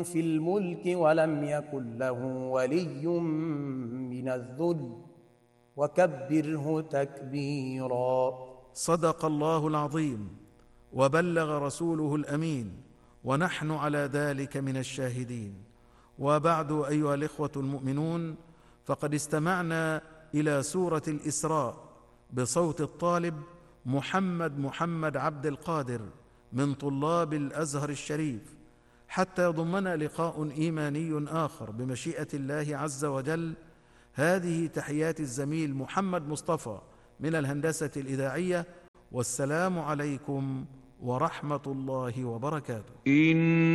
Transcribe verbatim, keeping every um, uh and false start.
في الملك ولم يكن له ولي من الذل وكبره تكبيرا. صدق الله العظيم وبلغ رسوله الأمين، ونحن على ذلك من الشاهدين. وبعد، أيها الإخوة المؤمنون، فقد استمعنا إلى سورة الإسراء بصوت الطالب محمد محمد عبد القادر من طلاب الأزهر الشريف، حتى يضمنا لقاء إيماني آخر بمشيئة الله عز وجل. هذه تحيات الزميل محمد مصطفى من الهندسة الإذاعية، والسلام عليكم ورحمة الله وبركاته.